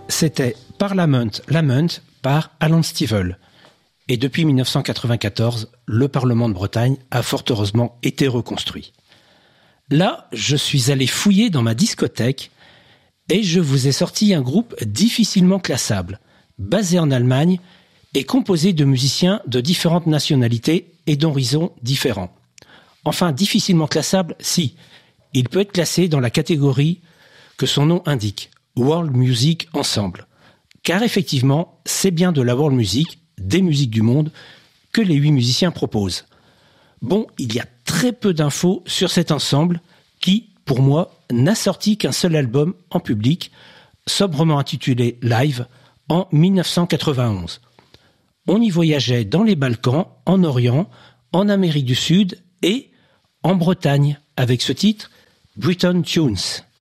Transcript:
C'était Parliament Lament par Alan Stivell. Et depuis 1994, le Parlement de Bretagne a fort heureusement été reconstruit. Là, je suis allé fouiller dans ma discothèque et je vous ai sorti un groupe difficilement classable, basé en Allemagne et composé de musiciens de différentes nationalités et d'horizons différents. Enfin, difficilement classable, si. Il peut être classé dans la catégorie que son nom indique, World Music Ensemble. Car effectivement, c'est bien de la world music, des musiques du monde, que les 8 musiciens proposent. Bon, il y a très peu d'infos sur cet ensemble qui, pour moi, n'a sorti qu'un seul album en public, sobrement intitulé Live, en 1991. On y voyageait dans les Balkans, en Orient, en Amérique du Sud et en Bretagne, avec ce titre, Britain Tunes.